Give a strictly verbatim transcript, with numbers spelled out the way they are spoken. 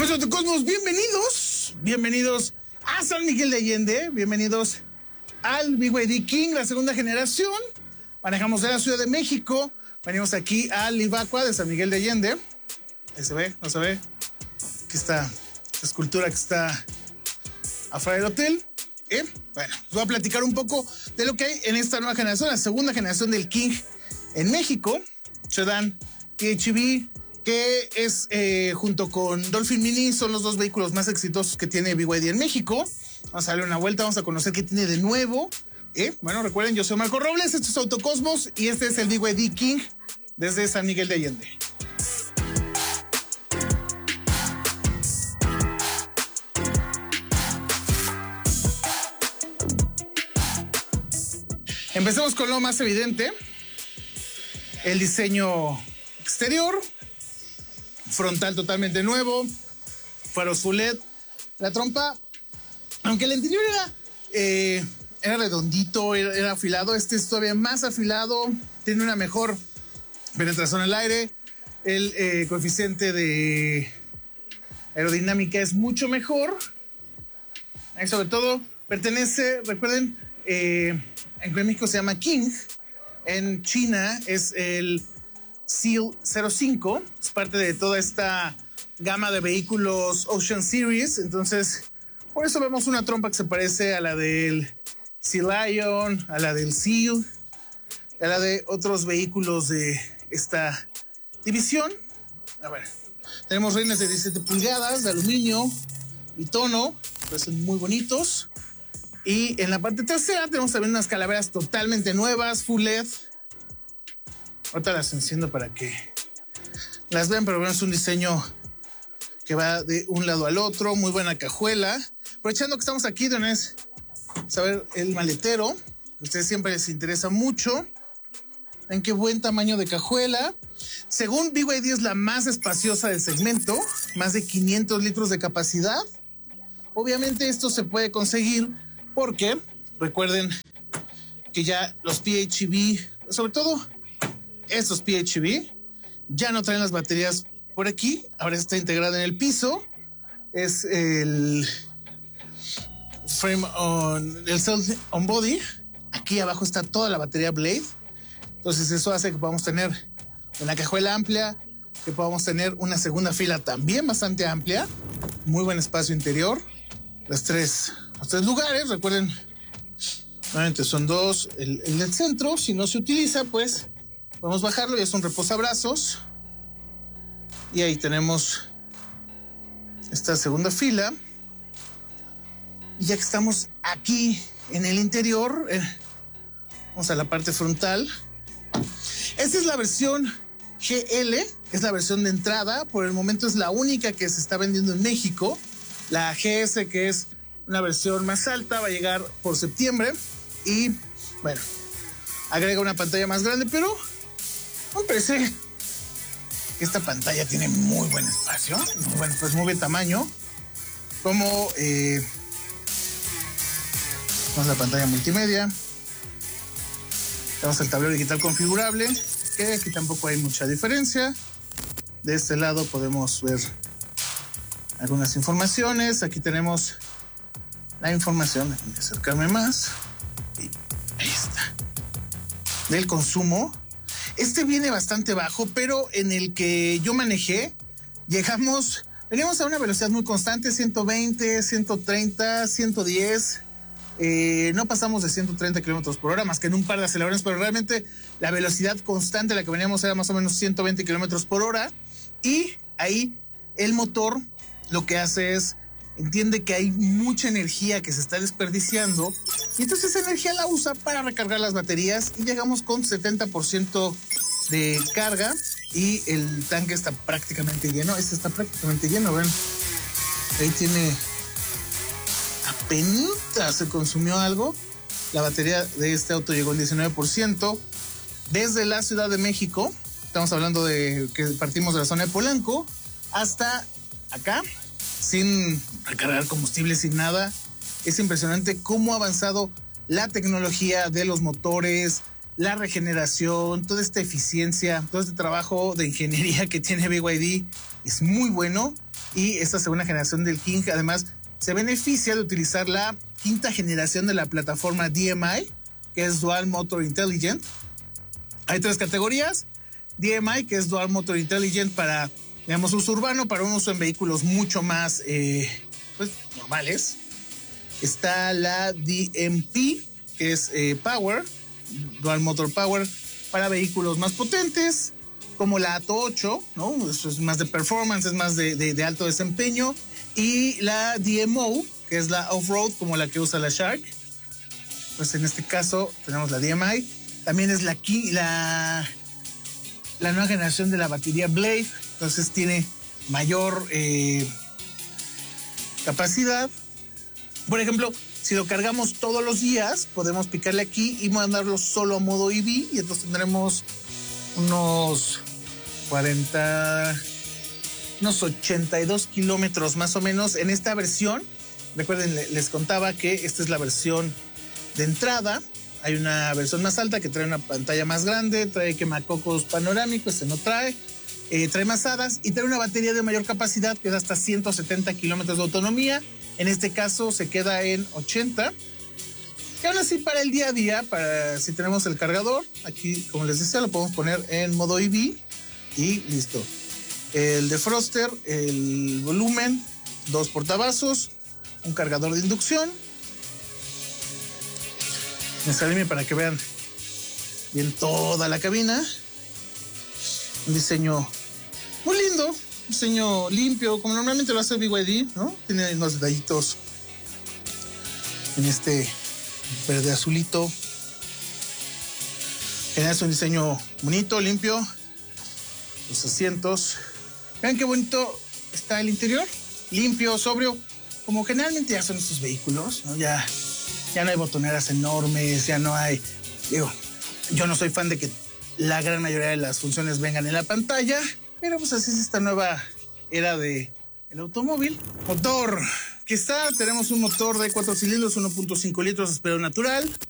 Pues Autocosmos, bienvenidos, bienvenidos a San Miguel de Allende, bienvenidos al B Y D King, la segunda generación. Manejamos de la Ciudad de México, venimos aquí al Ibacua de San Miguel de Allende. Ahí se ve, no se ve. Aquí está la escultura que está afuera del hotel. ¿Eh? Bueno, les voy a platicar un poco de lo que hay en esta nueva generación, la segunda generación del King en México. Sedan P H E V, que es eh, junto con Dolphin Mini, son los dos vehículos más exitosos que tiene B Y D en México. Vamos a darle una vuelta, vamos a conocer qué tiene de nuevo. ¿Eh? Bueno, recuerden, yo soy Marco Robles, esto es Autocosmos y este es el B Y D King desde San Miguel de Allende. Empecemos con lo más evidente, el diseño exterior, frontal totalmente nuevo, faros full L E D, la trompa, aunque el interior era, eh, era redondito, era, era afilado, este es todavía más afilado, tiene una mejor penetración al aire, el eh, coeficiente de aerodinámica es mucho mejor, y sobre todo pertenece, recuerden, eh, en México se llama King, en China es el Seal cero cinco, es parte de toda esta gama de vehículos Ocean Series, entonces por eso vemos una trompa que se parece a la del Sea Lion, a la del Seal, a la de otros vehículos de esta división. A ver, tenemos rines de diecisiete pulgadas de aluminio y tono, parecen muy bonitos. Y en la parte trasera tenemos también unas calaveras totalmente nuevas, full L E D. Ahorita las enciendo para que las vean, pero bueno, es un diseño que va de un lado al otro, muy buena cajuela. Aprovechando que estamos aquí, de una vez saber el maletero, que a ustedes siempre les interesa mucho. Ven qué buen tamaño de cajuela. Según B Y D es la más espaciosa del segmento, más de quinientos litros de capacidad. Obviamente esto se puede conseguir porque recuerden que ya los P H E V, sobre todo estos P H E V, ya no traen las baterías por aquí, ahora está integrada en el piso. Es el frame on, el cell on body. Aquí abajo está toda la batería Blade. Entonces eso hace que podamos tener una cajuela amplia, que podamos tener una segunda fila también bastante amplia, muy buen espacio interior. Las tres, los tres lugares, recuerden, nuevamente son dos, el, el del centro, si no se utiliza, pues podemos bajarlo y es un reposabrazos. Y ahí tenemos esta segunda fila. Y ya que estamos aquí en el interior, eh, vamos a la parte frontal. Esta es la versión G L, es la versión de entrada, por el momento es la única que se está vendiendo en México. La G S, que es una versión más alta, va a llegar por septiembre. Y, bueno, agrega una pantalla más grande, pero me parece que esta pantalla tiene muy buen espacio. Bueno, pues muy buen tamaño. Como, eh, vamos a la pantalla multimedia. Tenemos el tablero digital configurable, que aquí tampoco hay mucha diferencia. De este lado podemos ver algunas informaciones. Aquí tenemos la información, déjenme acercarme más. Y ahí está. Del consumo. Este viene bastante bajo, pero en el que yo manejé, llegamos, veníamos a una velocidad muy constante, ciento veinte, ciento treinta, ciento diez. Eh, no pasamos de ciento treinta kilómetros por hora, más que en un par de acelerones, pero realmente la velocidad constante a la que veníamos era más o menos ciento veinte kilómetros por hora. Y ahí el motor lo que hace es, entiende que hay mucha energía que se está desperdiciando y entonces esa energía la usa para recargar las baterías y llegamos con setenta por ciento de carga y el tanque está prácticamente lleno. Este está prácticamente lleno, ven. Ahí tiene, apenas se consumió algo. La batería de este auto llegó al diecinueve por ciento. Desde la Ciudad de México, estamos hablando de que partimos de la zona de Polanco hasta acá, sin recargar combustible, sin nada. Es impresionante cómo ha avanzado la tecnología de los motores, la regeneración, toda esta eficiencia, todo este trabajo de ingeniería que tiene B Y D es muy bueno. y esta segunda generación del King además se beneficia de utilizar la quinta generación de la plataforma D M I, que es Dual Motor Intelligent. Hay tres categorías: D M I, que es Dual Motor Intelligent para, digamos, uso urbano, para un uso en vehículos mucho más eh, pues, normales. Está la D M P, que es eh, Power, Dual Motor Power, para vehículos más potentes, como la Atto ocho, ¿no? Eso es más de performance, es más de, de, de alto desempeño. Y la D M O, que es la Off-Road, como la que usa la Shark. Pues en este caso tenemos la D M I. También es la, la, la nueva generación de la batería Blade. Entonces tiene mayor eh, capacidad. Por ejemplo, si lo cargamos todos los días, podemos picarle aquí y mandarlo solo a modo E V. Y entonces tendremos unos cuarenta... unos ochenta y dos kilómetros más o menos en esta versión. Recuerden, les contaba que esta es la versión de entrada. Hay una versión más alta que trae una pantalla más grande, trae quemacocos panorámico, este no trae, eh, trae más hadas y trae una batería de mayor capacidad que da hasta ciento setenta kilómetros de autonomía. En este caso se queda en ochenta. Y aún así, para el día a día, para si tenemos el cargador, aquí como les decía, lo podemos poner en modo E V y listo. El defroster, el volumen, dos portavasos, un cargador de inducción. Me salime para que vean bien toda la cabina. Un diseño muy lindo, un diseño limpio, como normalmente lo hace B Y D, ¿no? Tiene unos detallitos en este verde azulito. Es un diseño bonito, limpio. Los asientos. Vean qué bonito está el interior, limpio, sobrio, como generalmente ya son estos vehículos, ¿no? Ya, ya no hay botoneras enormes, ya no hay, digo, yo no soy fan de que la gran mayoría de las funciones vengan en la pantalla, pero pues así es esta nueva era de el automóvil. Motor, que está, tenemos un motor de cuatro cilindros, uno punto cinco litros, espero natural.